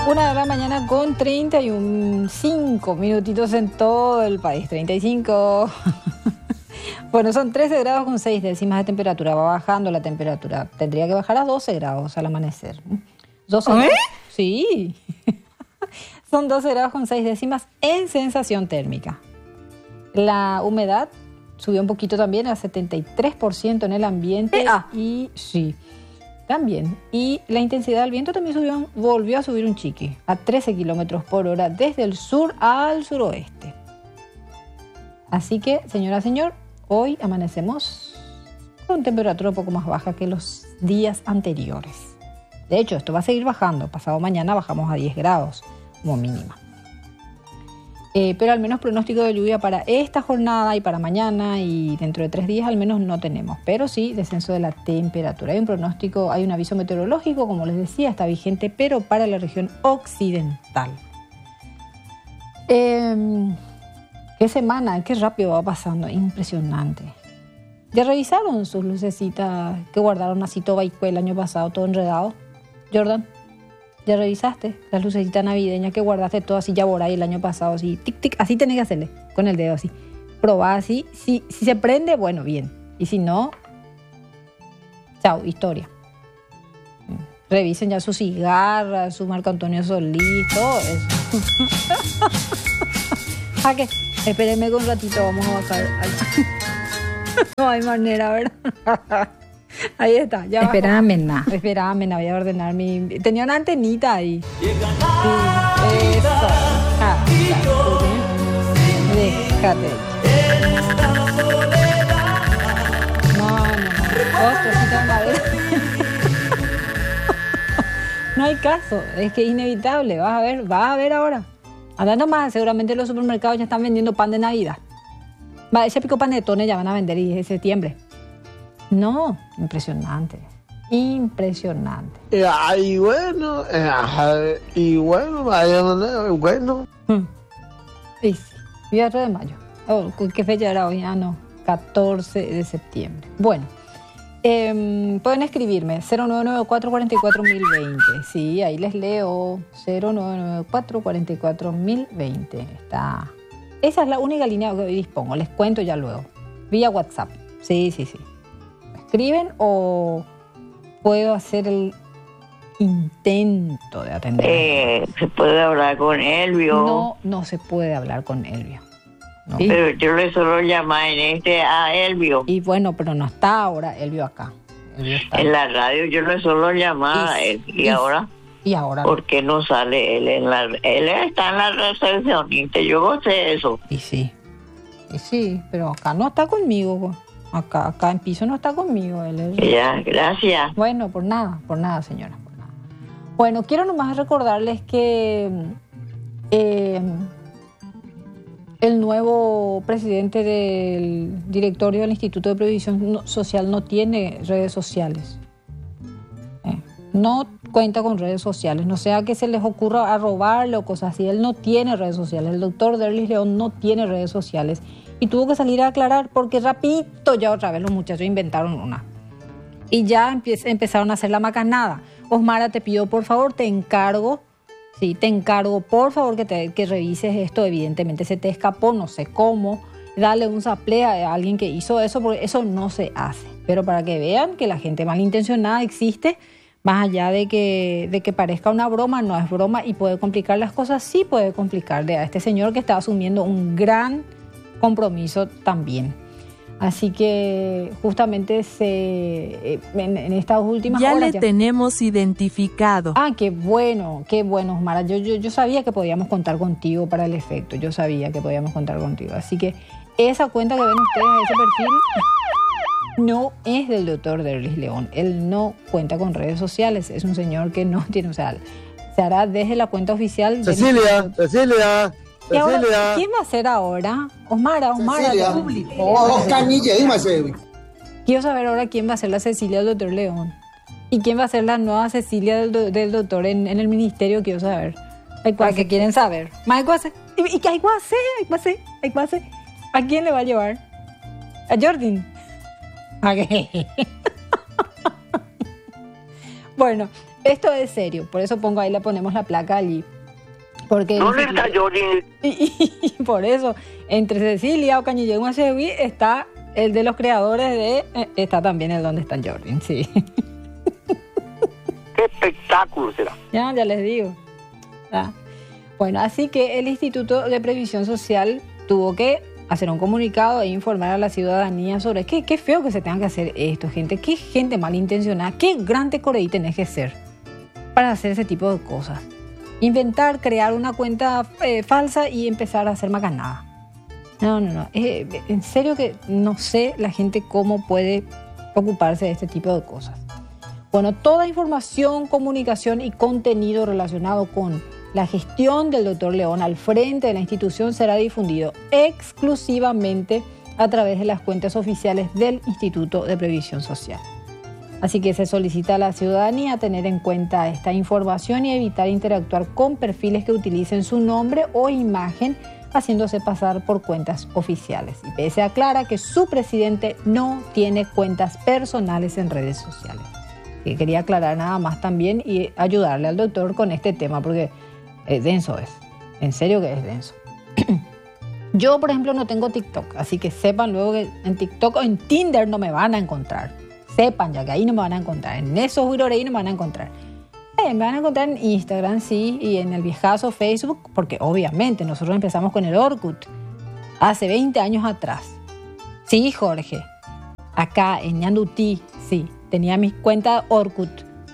1 de la mañana con 31, 5 minutitos en todo el país, 35. Bueno, son 13 grados con 6 décimas de temperatura, va bajando la temperatura. Tendría que bajar a 12 grados al amanecer. 12 grados. Sí. Son 12 grados con 6 décimas en sensación térmica. La humedad subió un poquito también a 73% en el ambiente. Y sí, también. Y la intensidad del viento también volvió a subir un chiqui, a 13 kilómetros por hora desde el sur al suroeste. Así que, señora, señor, hoy amanecemos con temperatura un poco más baja que los días anteriores. De hecho, esto va a seguir bajando. Pasado mañana bajamos a 10 grados como mínima. Pero al menos pronóstico de lluvia para esta jornada y para mañana y dentro de 3 días al menos no tenemos. Pero sí, descenso de la temperatura. Hay un pronóstico, hay un aviso meteorológico, como les decía, está vigente, pero para la región occidental. Qué semana, qué rápido va pasando, impresionante. ¿Ya revisaron sus lucecitas que guardaron así todo el año pasado, todo enredado? Jordan, ¿ya revisaste las lucecitas navideñas que guardaste todo así ya por ahí el año pasado? Así, tic, tic, así tenés que hacerle con el dedo así. Probá así, si se prende, bueno, bien. Y si no, chao, historia. Revisen ya sus cigarras, su Marco Antonio Solís, todo eso. ¿A qué? Espérenme que un ratito vamos a bajar. No hay manera, ¿verdad? Ahí está, ya. Espérame, voy a ordenar mi... Tenía una antenita ahí. Sí, eso. Déjate. No. Otro, sí tengo que ver. No hay caso, es que es inevitable. Vas a ver ahora. Anda nomás, seguramente los supermercados ya están vendiendo pan de Navidad. Ese pico panetones ya van a vender y es septiembre. No, impresionante. Impresionante. Y bueno. Sí, 4 de mayo. Oh, ¿qué fecha era hoy? No, 14 de septiembre. Bueno, pueden escribirme 0994-44-1020. Sí, ahí les leo. 0994-44-1020. Está. Esa es la única línea que hoy dispongo. Les cuento ya luego. Vía WhatsApp. Sí. ¿Escriben o puedo hacer el intento de atender? ¿Se puede hablar con Elvio? No se puede hablar con Elvio. No. ¿Sí? Pero yo le suelo llamar a Elvio. Y bueno, pero no está ahora Elvio acá. Elvio está en la radio yo le suelo llamar a él. ¿Y ahora? ¿Y ahora? ¿Por qué no sale él él está en la recepcionista? Yo sé eso. Y sí, pero acá no está conmigo. Acá en piso no está conmigo. Ya, gracias. Bueno, por nada, señora, por nada. Bueno, quiero nomás recordarles que el nuevo presidente del directorio del Instituto de Previsión Social no tiene redes sociales. No cuenta con redes sociales, no sea que se les ocurra a robarle o cosas así. Él no tiene redes sociales. El doctor Derlis León no tiene redes sociales. Y tuvo que salir a aclarar porque rapidito ya otra vez los muchachos inventaron una. Y ya empezaron a hacer la macanada. Osmara, te pido por favor, te encargo por favor que revises esto. Evidentemente se te escapó, no sé cómo. Dale un saplé a alguien que hizo eso, porque eso no se hace. Pero para que vean que la gente malintencionada existe, más allá de que parezca una broma, no es broma y puede complicar las cosas, sí puede complicarle a este señor que está asumiendo un gran compromiso también. Así que justamente en estas últimas horas... Ya le tenemos identificado. Qué bueno, Osmara. Yo sabía que podíamos contar contigo para el efecto. Yo sabía que podíamos contar contigo. Así que esa cuenta que ven ustedes, ese perfil, no es del doctor Derlis León. Él no cuenta con redes sociales. Es un señor que no tiene... O sea, se hará desde la cuenta oficial... Cecilia. ¿Y ahora, quién va a ser ahora? Osmara. Quiero saber ahora quién va a ser la Cecilia del doctor León. ¿Y quién va a ser la nueva Cecilia del doctor en el ministerio? Quiero saber. ¿Para qué quieren saber? ¿Y qué hay que hacer? ¿A quién le va a llevar? ¿A Jordan? Bueno, esto es serio, por eso pongo ahí, le ponemos la placa allí. Porque ¿Dónde está Jordi? y por eso, entre Cecilia o Cañillén Guacheví está el de los creadores de... está también el donde está Jordi, sí. ¿Qué espectáculo será? Ya les digo. Ah. Bueno, así que el Instituto de Previsión Social tuvo que hacer un comunicado e informar a la ciudadanía sobre qué feo que se tenga que hacer esto, gente. Qué gente malintencionada, qué grande coreí tenés que ser para hacer ese tipo de cosas. Inventar, crear una cuenta falsa y empezar a hacer macanada. No. En serio que no sé la gente cómo puede ocuparse de este tipo de cosas. Bueno, toda información, comunicación y contenido relacionado con la gestión del Dr. León al frente de la institución será difundido exclusivamente a través de las cuentas oficiales del Instituto de Previsión Social. Así que se solicita a la ciudadanía tener en cuenta esta información y evitar interactuar con perfiles que utilicen su nombre o imagen haciéndose pasar por cuentas oficiales. Y PDC aclara que su presidente no tiene cuentas personales en redes sociales. Que quería aclarar nada más también y ayudarle al doctor con este tema porque denso es. En serio que es denso. Yo, por ejemplo, no tengo TikTok, así que sepan luego que en TikTok o en Tinder no me van a encontrar. Sepan ya que ahí no me van a encontrar. En esos Huirorei no me van a encontrar. Me van a encontrar en Instagram, sí, y en el viejazo Facebook, porque obviamente nosotros empezamos con el Orkut hace 20 años atrás. Sí, Jorge. Acá en Ñandutí, sí, tenía mi cuenta Orkut.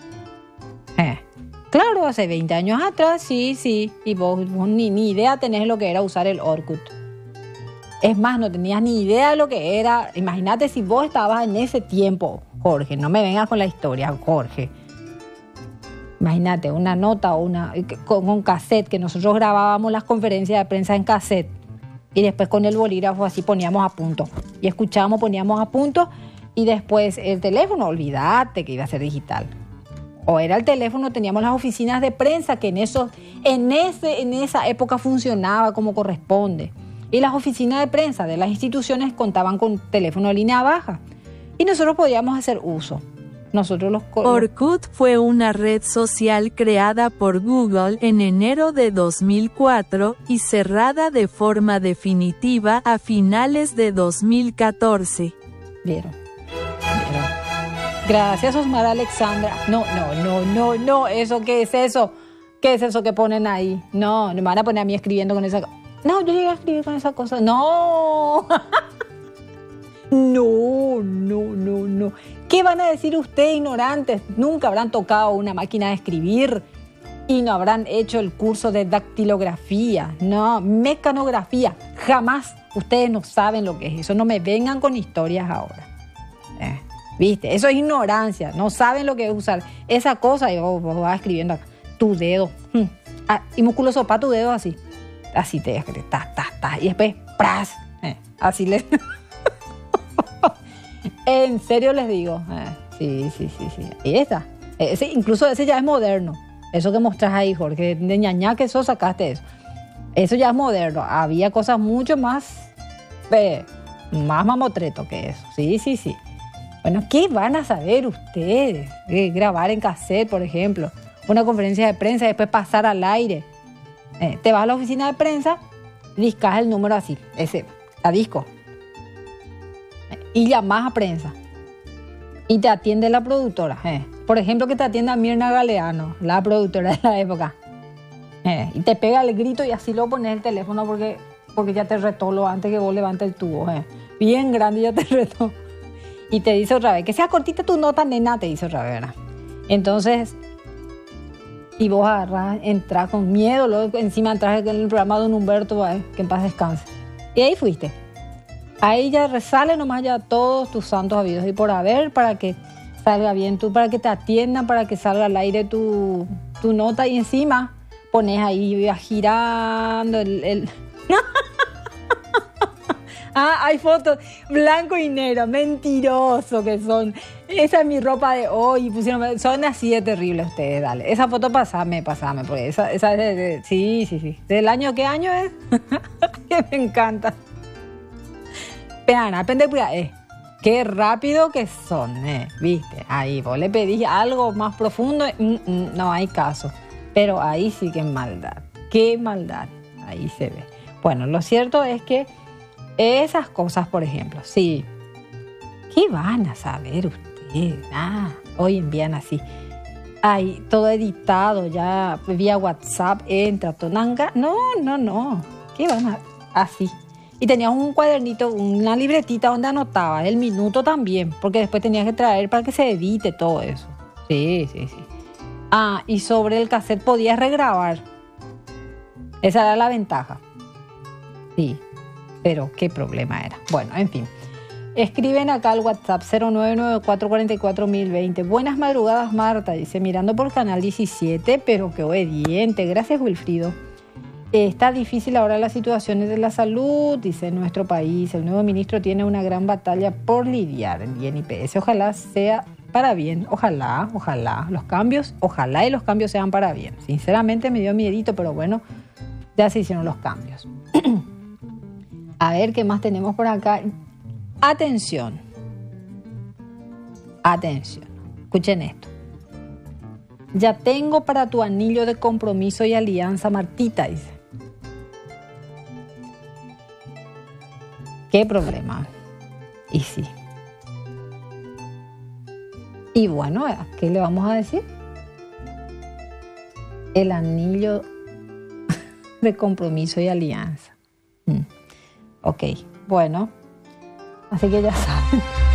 Claro, hace 20 años atrás, sí. Y vos ni idea tenés lo que era usar el Orkut. Es más, no tenías ni idea de lo que era. Imagínate si vos estabas en ese tiempo, Jorge. No me vengas con la historia, Jorge. Imagínate, una nota o con cassette, que nosotros grabábamos las conferencias de prensa en cassette. Y después con el bolígrafo así poníamos a punto. Y escuchábamos, poníamos a punto. Y después el teléfono, olvídate que iba a ser digital. O era el teléfono, teníamos las oficinas de prensa que en esa época funcionaba como corresponde. Y las oficinas de prensa de las instituciones contaban con teléfono de línea baja. Y nosotros podíamos hacer uso. Orkut fue una red social creada por Google en enero de 2004 y cerrada de forma definitiva a finales de 2014. ¿Vieron? Gracias, Osmar Alexandra. No. ¿Eso qué es eso? ¿Qué es eso que ponen ahí? No, me van a poner a mí escribiendo con esa cosa. No, yo llegué a escribir con esa cosa. No. No. ¿Qué van a decir ustedes, ignorantes? Nunca habrán tocado una máquina de escribir y no habrán hecho el curso de dactilografía. No, mecanografía. Jamás. Ustedes no saben lo que es eso. No me vengan con historias ahora. ¿Viste? Eso es ignorancia. No saben lo que es usar esa cosa. Y vos vas escribiendo acá. Tu dedo. Y músculo sopa tu dedo así. Así te escribes. Y después, ¡pras! Así les... En serio les digo. Sí. Y esa. Incluso ese ya es moderno. Eso que mostrás ahí, Jorge. De ñañá que sos sacaste eso. Eso ya es moderno. Había cosas mucho más mamotreto que eso. Sí. Bueno, ¿qué van a saber ustedes? Grabar en cassette, por ejemplo. Una conferencia de prensa y después pasar al aire. Te vas a la oficina de prensa, discas el número así, a disco. Y llamas a prensa. Y te atiende la productora. Por ejemplo, que te atienda Mirna Galeano, la productora de la época. Y te pega el grito y así lo pones el teléfono porque ya te retó lo antes que vos levantes el tubo. Bien grande ya te retó. Y te dice otra vez, que sea cortita tu nota, nena, te dice otra vez, ¿verdad? Entonces, y vos agarrás, entras con miedo, luego encima entras en el programa de Don Humberto, que en paz descanse. Y ahí fuiste. Ahí ya resale nomás ya todos tus santos habidos y por haber para que salga bien para que te atiendan, para que salga al aire tu nota y encima pones ahí girando el... hay fotos blanco y negro, mentiroso que son. Esa es mi ropa de hoy. Son así de terribles ustedes, dale. Esa foto pasame, porque esa es sí. ¿Del año qué año es? Me encanta. Pena, pende Qué rápido que son, ¿viste? Ahí vos le pedís algo más profundo, no hay caso. Pero ahí sí que maldad. Qué maldad. Ahí se ve. Bueno, lo cierto es que esas cosas, por ejemplo, sí. ¿Qué van a saber ustedes? Hoy envían así. Hay todo editado, ya vía WhatsApp, entra, tonanga. No. ¿Qué van a...? Así. Y tenías un cuadernito, una libretita donde anotaba el minuto también, porque después tenías que traer para que se edite todo eso. Sí. Y sobre el cassette podías regrabar. Esa era la ventaja. Sí, pero qué problema era. Bueno, en fin. Escriben acá al WhatsApp 0994441020. Buenas madrugadas, Marta. Dice, mirando por Canal 17, pero qué obediente. Gracias, Wilfrido. Está difícil ahora las situaciones de la salud, dice nuestro país. El nuevo ministro tiene una gran batalla por lidiar en IPS. Ojalá sea para bien. Ojalá. Los cambios sean para bien. Sinceramente me dio miedito, pero bueno, ya se hicieron los cambios. A ver qué más tenemos por acá. Atención. Escuchen esto. Ya tengo para tu anillo de compromiso y alianza, Martita, dice. ¿Qué problema? Y sí. Y bueno, ¿qué le vamos a decir? El anillo de compromiso y alianza. Ok, bueno. Así que ya saben.